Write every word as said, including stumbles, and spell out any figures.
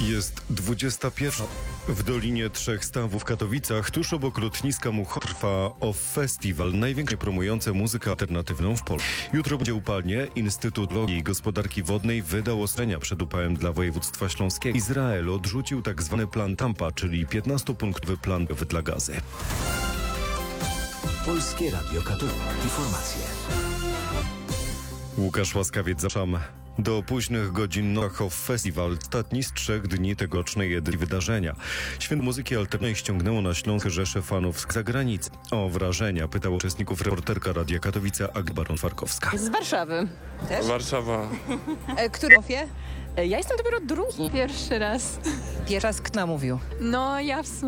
Jest dwudziesta pierwsza. W Dolinie Trzech Stawów w Katowicach, tuż obok lotniska Muchowa, trwa O F Festiwal, największy promujący muzykę alternatywną w Polsce. Jutro będzie upalnie. Instytut Logii i Gospodarki Wodnej wydał ostrzegania przed upałem dla województwa śląskiego. Izrael odrzucił tak zwany plan Tampa, czyli piętnastopunktowy plan dla Gazy. Polskie Radio Katowice. Informacje. Łukasz Łaskawiec, zapraszam. Do późnych godzin O F Festiwal, ostatni z trzech dni tegorocznej edycji wydarzenia. Święto muzyki alternatywnej ściągnęło na Śląsk rzesze fanów z zagranicy. O wrażenia pytała uczestników reporterka Radia Katowice Agata Baron-Farkowska. Z Warszawy. Też? Warszawa. E, który ofie? Ja jestem dopiero drugi. Pierwszy raz. Pierwszy raz kto namówił? No ja w sumie